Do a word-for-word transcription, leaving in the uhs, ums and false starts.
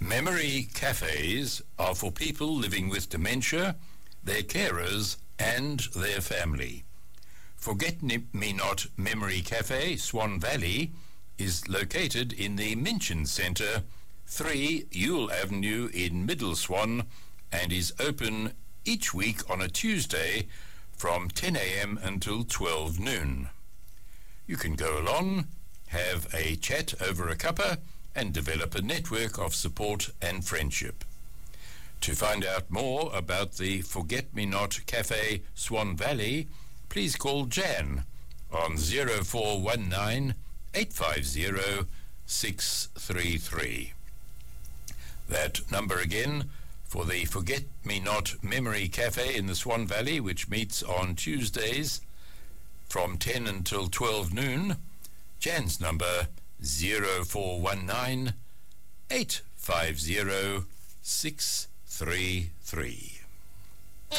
Memory cafes are for people living with dementia, their carers and their family. Forget-Me-Not Memory Cafe, Swan Valley, is located in the Minchin Centre, three Ewell Avenue in Middle Swan, and is open each week on a Tuesday from ten a.m. until twelve noon. You can go along, have a chat over a cuppa, and develop a network of support and friendship. To find out more about the Forget-Me-Not Cafe Swan Valley, please call Jan on zero four one nine, eight five zero, six three three. That number again for the Forget-Me-Not Memory Cafe in the Swan Valley, which meets on Tuesdays from ten until twelve noon. Jan's number zero four one nine, eight five zero, six three three.